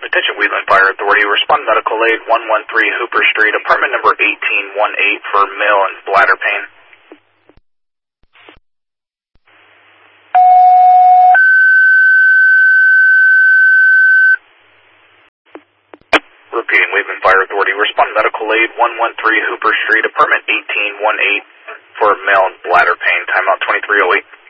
Attention Wheatland Fire Authority, respond medical aid 113 Hooper Street, apartment number 1818 for male and bladder pain. Repeating, Wheatland Fire Authority, respond medical aid 113 Hooper Street, apartment 1818 for male and bladder pain. Timeout 2308.